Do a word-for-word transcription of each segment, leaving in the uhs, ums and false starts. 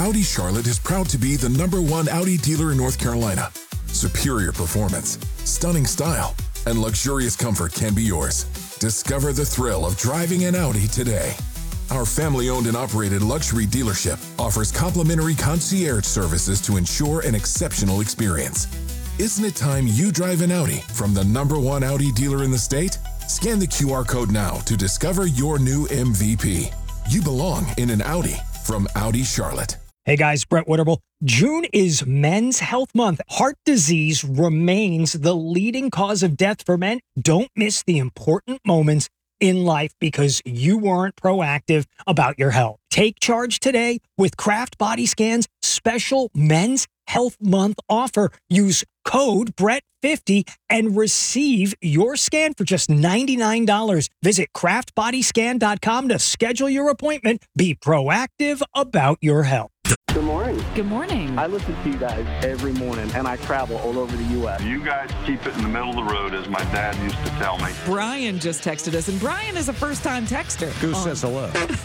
Audi Charlotte is proud to be the number one Audi dealer in North Carolina. Superior performance, stunning style, and luxurious comfort can be yours. Discover the thrill of driving an Audi today. Our family-owned and operated luxury dealership offers complimentary concierge services to ensure an exceptional experience. Isn't it time you drive an Audi from the number one Audi dealer in the state? Scan the Q R code now to discover your new M V P. You belong in an Audi from Audi Charlotte. Hey guys, Brett Witterble. June is Men's Health Month. Heart disease remains the leading cause of death for men. Don't miss the important moments in life because you weren't proactive about your health. Take charge today with Kraft Body Scan's special Men's Health Month offer. Use code Brett fifty and receive your scan for just ninety-nine dollars. Visit craft body scan dot com to schedule your appointment. Be proactive about your health. Good morning. Good morning. I listen to you guys every morning, and I travel all over the U S You guys keep it in the middle of the road, as my dad used to tell me. Brian just texted us, and Brian is a first-time texter. Who says hello?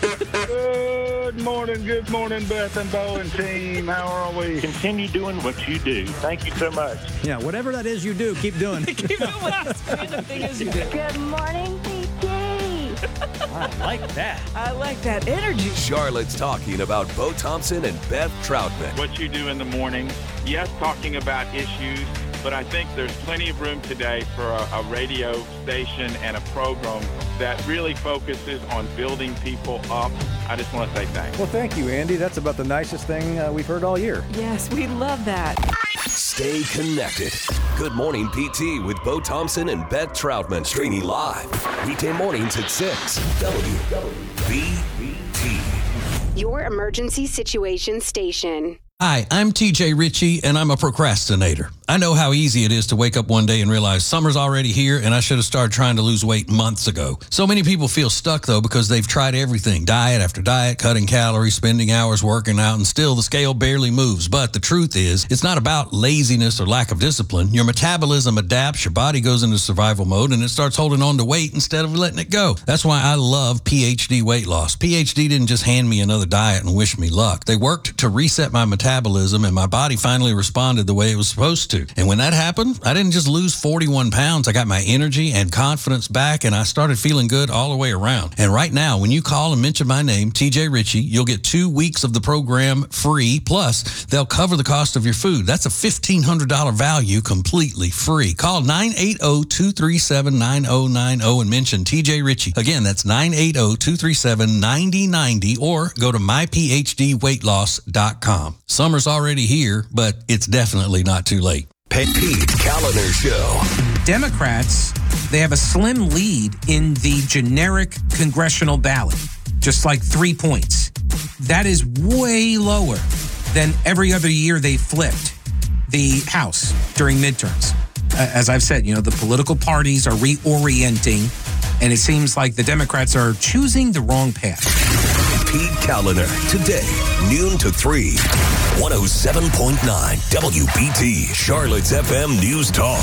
Good morning, good morning, Beth and Bo and team. How are we? Continue doing what you do. Thank you so much. Yeah, whatever that is you do, keep doing it. Keep doing what random thing is you do. Good morning, P J. I like that. I like that energy. Charlotte's talking about Bo Thompson and Beth Troutman. What you do in the morning, yes, talking about issues, but I think there's plenty of room today for a, a radio station and a program that really focuses on building people up. I just want to say thanks. Well, thank you, Andy. That's about the nicest thing uh, we've heard all year. Yes, we love that. Stay connected. Good Morning P T with Bo Thompson and Beth Troutman. Streaming live. Weekday mornings at six. W B T. Your emergency situation station. Hi, I'm T J Ritchie, and I'm a procrastinator. I know how easy it is to wake up one day and realize summer's already here, and I should have started trying to lose weight months ago. So many people feel stuck, though, because they've tried everything, diet after diet, cutting calories, spending hours working out, and still the scale barely moves. But the truth is, it's not about laziness or lack of discipline. Your metabolism adapts, your body goes into survival mode, and it starts holding on to weight instead of letting it go. That's why I love P H D Weight Loss. P H D didn't just hand me another diet and wish me luck. They worked to reset my metabolism, and my body finally responded the way it was supposed to. And when that happened, I didn't just lose forty-one pounds. I got my energy and confidence back, and I started feeling good all the way around. And right now, when you call and mention my name, T J Ritchie, you'll get two weeks of the program free. Plus, they'll cover the cost of your food. That's a fifteen hundred dollars value completely free. Call nine eight zero, two three seven, nine zero nine zero and mention T J Ritchie. Again, that's nine eight zero, two three seven, nine zero nine zero or go to my p h d weight loss dot com. Summer's already here, but it's definitely not too late. Pete Kaliner Show. Democrats, they have a slim lead in the generic congressional ballot, just like three points. That is way lower than every other year they flipped the House during midterms. Uh, as I've said, you know, the political parties are reorienting, and it seems like the Democrats are choosing the wrong path. Pete Kaliner, today, noon to three. one oh seven point nine W B T, Charlotte's F M News Talk.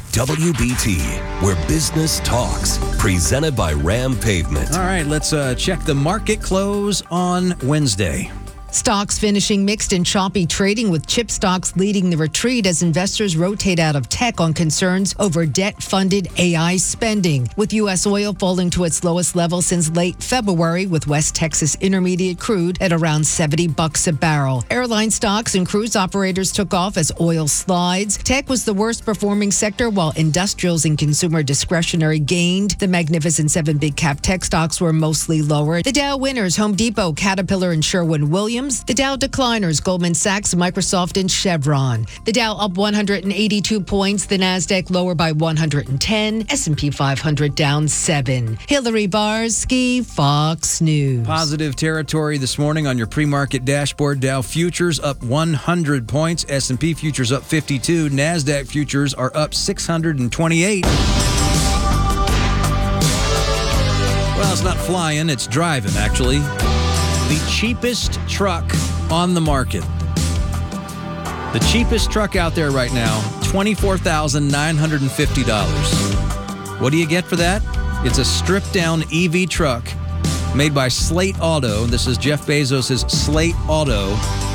W B T, where business talks. Presented by Ram Pavement. All right, let's uh, check the market close on Wednesday. Stocks finishing mixed and choppy trading, with chip stocks leading the retreat as investors rotate out of tech on concerns over debt-funded A I spending. With U S oil falling to its lowest level since late February, with West Texas Intermediate crude at around seventy bucks a barrel. Airline stocks and cruise operators took off as oil slides. Tech was the worst performing sector, while industrials and consumer discretionary gained. The Magnificent Seven big cap tech stocks were mostly lower. The Dow winners, Home Depot, Caterpillar, and Sherwin-Williams. The Dow decliners, Goldman Sachs, Microsoft, and Chevron. The Dow up one hundred eighty-two points. The Nasdaq lower by one hundred ten. S and P five hundred down seven. Hillary Barsky, Fox News. Positive territory this morning on your pre-market dashboard. Dow futures up one hundred points. S and P futures up fifty-two. Nasdaq futures are up six hundred twenty-eight. Well, it's not flying, it's driving, actually. The cheapest truck on the market. The cheapest truck out there right now, twenty-four thousand nine hundred fifty dollars. What do you get for that? It's a stripped-down E V truck made by Slate Auto. This is Jeff Bezos' Slate Auto.